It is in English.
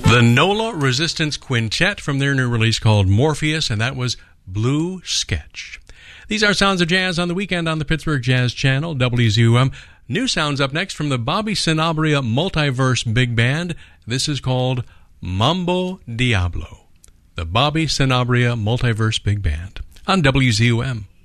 The NOLA Resistance Quintet from their new release called Morpheus, and that was Blue Sketch. These are Sounds of Jazz on the Weekend on the Pittsburgh Jazz Channel, WZUM. New sounds up next from the Bobby Sanabria Multiverse Big Band. This is called Mambo Diablo. The Bobby Sanabria Multiverse Big Band on WZUM.